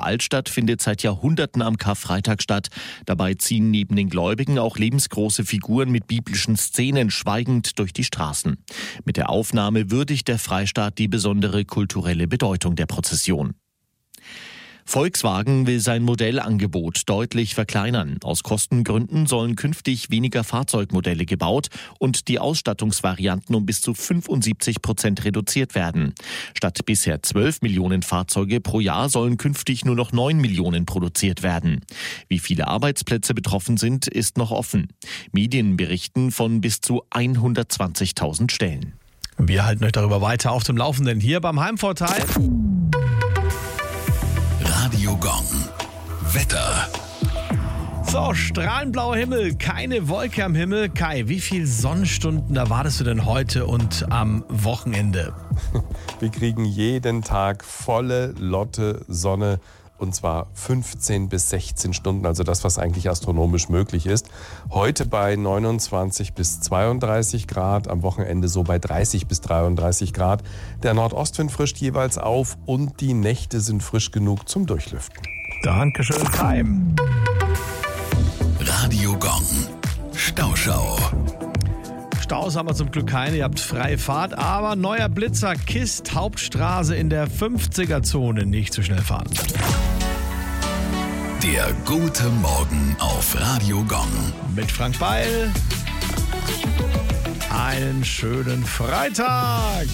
Altstadt findet seit Jahrhunderten am Karfreitag statt. Dabei ziehen neben den Gläubigen auch lebensgroße Figuren mit biblischen Szenen schweigend durch die Straßen. Mit der Aufnahme würdigt der Freistaat die besondere kulturelle Bedeutung der Prozession. Volkswagen will sein Modellangebot deutlich verkleinern. Aus Kostengründen sollen künftig weniger Fahrzeugmodelle gebaut und die Ausstattungsvarianten um bis zu 75% reduziert werden. Statt bisher 12 Millionen Fahrzeuge pro Jahr sollen künftig nur noch 9 Millionen produziert werden. Wie viele Arbeitsplätze betroffen sind, ist noch offen. Medien berichten von bis zu 120.000 Stellen. Wir halten euch darüber weiter auf dem Laufenden hier beim Heimvorteil. Radio Gong. Wetter. So, strahlenblauer Himmel, keine Wolke am Himmel. Kai, wie viele Sonnenstunden erwartest du denn heute und am Wochenende? Wir kriegen jeden Tag volle Lotte Sonne. Und zwar 15 bis 16 Stunden, also das, was eigentlich astronomisch möglich ist. Heute bei 29 bis 32 Grad, am Wochenende so bei 30 bis 33 Grad. Der Nordostwind frischt jeweils auf und die Nächte sind frisch genug zum Durchlüften. Dankeschön, Kai. Radio Gong. Stauschau. Staus haben wir zum Glück keine, ihr habt freie Fahrt, aber neuer Blitzer Kist Hauptstraße in der 50er-Zone, nicht zu schnell fahren. Der gute Morgen auf Radio Gong. Mit Frank Beil. Einen schönen Freitag.